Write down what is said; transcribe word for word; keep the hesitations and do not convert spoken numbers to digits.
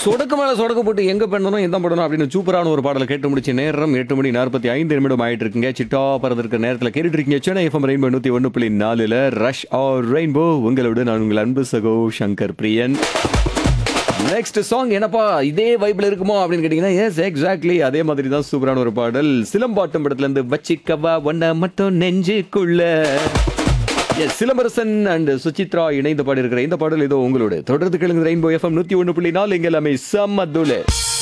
சொடக்கு மேல சொடக்கு போட்டு எங்க பண்ணணும் எந்த பண்ணணும் அப்படின்னு சூப்பரான ஒரு பாடலை கேட்டு முடிச்சு நேரம் எட்டு மணி நாற்பத்தி ஐந்து நிமிடம் ஆயிட்டு இருக்குங்க. சிட்டா பறந்திருக்க நேரத்தில் கேட்டுட்டு இருக்கீங்க சென்னை எஃப்எம் ரெயின்போ நூத்தி ஒன்று புள்ளி நாலுல ரஷ் ஆர் ரெயின்போ. உங்களோட நான் உங்கள் அன்பு சகோ சங்கர் பிரியன். நெக்ஸ்ட் சாங் என்னப்பா இதே வைப்ல இருக்குமோ அப்படின்னு கேட்டீங்கன்னா எஸ் எக்ஸாக்ட்லி அதே மாதிரி தான் சூப்பரான ஒரு பாடல். சிலம்பாட்டம் படத்துல இருந்து வச்சிக்கவா ஒன்ன மட்டும் நெஞ்சுக்குள்ள. எஸ் சிலம்பரசன் அண்ட் சுசித்ரா இணைந்து பாடி இருக்கிற இந்த பாடல் இதோ உங்களோட தொடர்ந்து கேளுங்க ரெயின்போ எஃப்எம் நூத்தி ஒன்று புள்ளி நாலு. இங்க எல்லாமே செம்ம தூளு.